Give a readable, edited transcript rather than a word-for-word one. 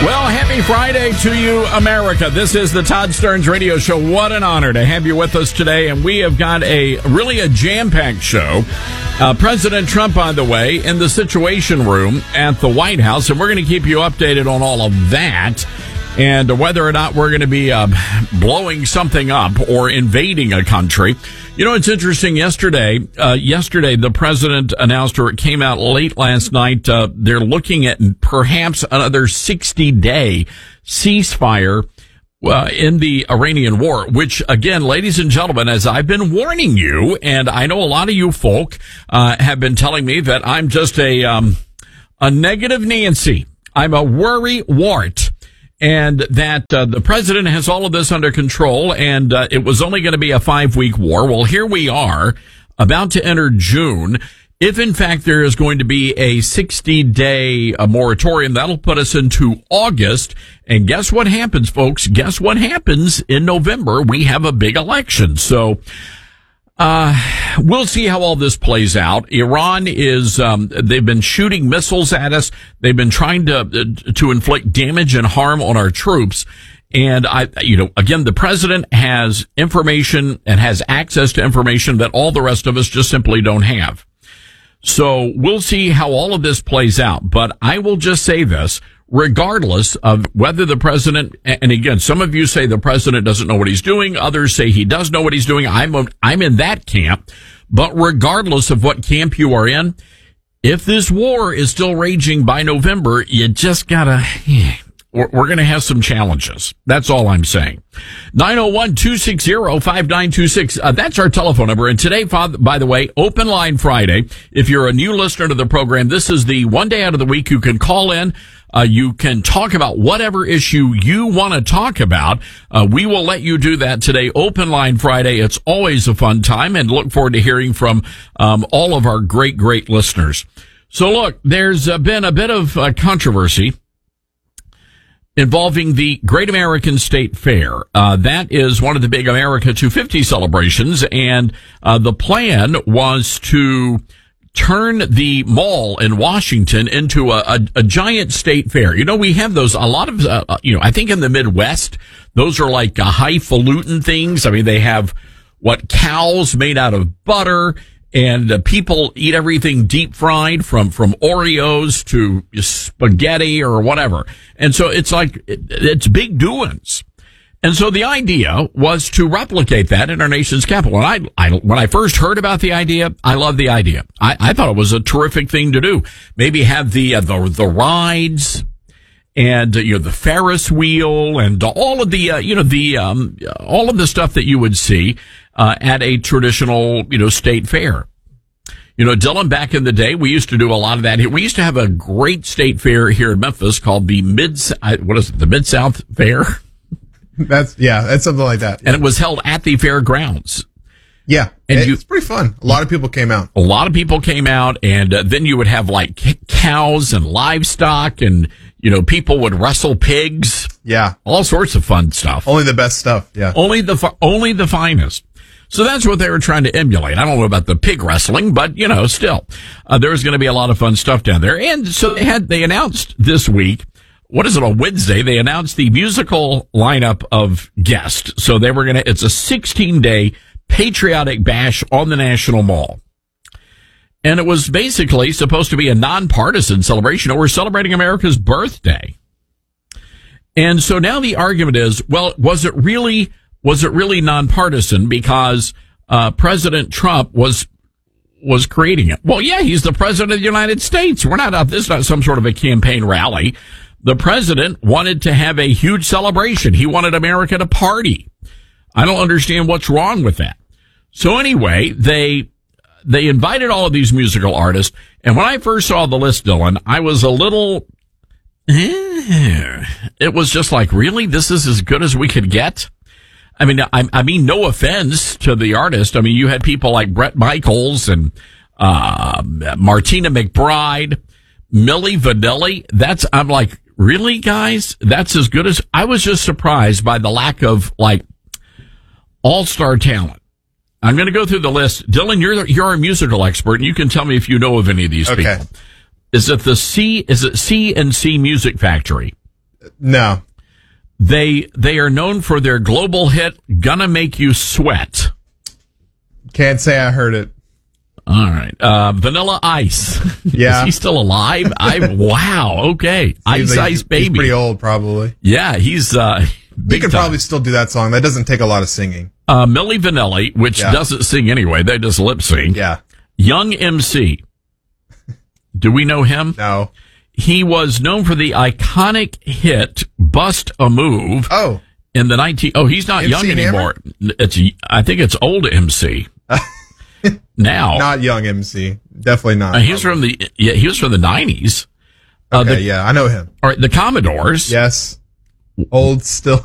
Well, happy Friday to you, America. This is the Todd Stearns Radio Show. What an honor to have you with us today. And we have got a jam-packed show. President Trump, by the way, in the Situation Room at the White House. And we're going to keep you updated on all of that and whether or not we're going to be blowing something up or invading a country. You know, it's interesting. Yesterday, the president announced, or it came out late last night, they're looking at perhaps another 60-day ceasefire in the Iranian war, which, again, ladies and gentlemen, as I've been warning you, and I know a lot of you folk have been telling me that I'm just a negative Nancy. I'm a worry wart. And that the president has all of this under control, and it was only going to be a 5-week war. Well, here we are, about to enter June. If, in fact, there is going to be a 60-day moratorium, that'll put us into August. And guess what happens, folks? Guess what happens in November? We have a big election. So we'll see how all this plays out. Iran is, they've been shooting missiles at us. They've been trying to inflict damage and harm on our troops. And again, the president has information and has access to information that all the rest of us just simply don't have. So we'll see how all of this plays out. But I will just say this. Regardless of whether the president, and again, some of you say the president doesn't know what he's doing. Others say he does know what he's doing. I'm in that camp. But regardless of what camp you are in, if this war is still raging by November, you just gotta, we're going to have some challenges. That's all I'm saying. 901-260-5926. That's our telephone number. And today, by the way, Open Line Friday. If you're a new listener to the program, this is the one day out of the week you can call in. You can talk about whatever issue you want to talk about. We will let you do that today. Open Line Friday. It's always a fun time, and look forward to hearing from all of our great listeners. So look, there's been a bit of controversy involving the Great American State Fair. That is one of the big America 250 celebrations, and the plan was to turn the mall in Washington into a giant state fair. You know, we have those, a lot of, I think in the Midwest, those are like highfalutin things. I mean, they have cows made out of butter, and people eat everything deep fried from Oreos to spaghetti or whatever. And so it's like, it's big doings. And so the idea was to replicate that in our nation's capital. And when I first heard about the idea, I loved the idea. I thought it was a terrific thing to do. Maybe have the rides and, the Ferris wheel and all of the, all of the stuff that you would see, at a traditional, state fair. Dylan, back in the day, we used to do a lot of that here. We used to have a great state fair here in Memphis called the Mid-South Fair? That's something like that. Yeah. And it was held at the fairgrounds. Yeah. And it's pretty fun. A lot of people came out. And then you would have like cows and livestock, and, people would wrestle pigs. Yeah. All sorts of fun stuff. Only the best stuff. Yeah. Only the finest. So that's what they were trying to emulate. I don't know about the pig wrestling, but, still, there was going to be a lot of fun stuff down there. And so they announced this week, on Wednesday, they announced the musical lineup of guests. So it's a 16-day patriotic bash on the National Mall. And it was basically supposed to be a nonpartisan celebration. We're celebrating America's birthday. And so now the argument is, well, was it really nonpartisan because President Trump was creating it? Well, yeah, he's the president of the United States. This is not some sort of a campaign rally. The president wanted to have a huge celebration. He wanted America to party. I don't understand what's wrong with that. So anyway, they invited all of these musical artists. And when I first saw the list, Dylan, I was a little, it was just like, really? This is as good as we could get? I mean, no offense to the artist. I mean, you had people like Bret Michaels and Martina McBride, Milli Vanilli. I'm like, really, guys? That's as good as... I was just surprised by the lack of, all-star talent. I'm going to go through the list. Dylan, you're a musical expert, and you can tell me if you know of any of these people. Is it C&C Music Factory? No. They are known for their global hit, Gonna Make You Sweat. Can't say I heard it. All right. Vanilla Ice. Yeah. Is he still alive? Wow. Okay. Ice Baby. He's pretty old, probably. Yeah, he's big time. Probably still do that song. That doesn't take a lot of singing. Milli Vanilli, which doesn't sing anyway. They just lip sync. Yeah. Young MC. Do we know him? No. He was known for the iconic hit "Bust a Move." Oh. In the he's not MC young anymore. I think it's old MC. Now, not young MC. Definitely not. He was from the 90s. Okay, I know him. All right, the Commodores. Yes. Old still.